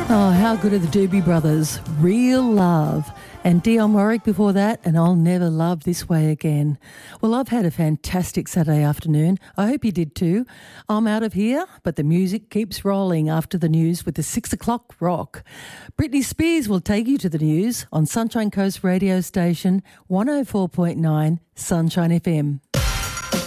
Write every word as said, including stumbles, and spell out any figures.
Oh, how good are the Doobie Brothers? Real Love. And Dionne Warwick before that, and I'll Never Love This Way Again. Well, I've had a fantastic Saturday afternoon. I hope you did too. I'm out of here, but the music keeps rolling after the news with the six o'clock rock. Britney Spears will take you to the news on Sunshine Coast radio station one oh four point nine Sunshine F M.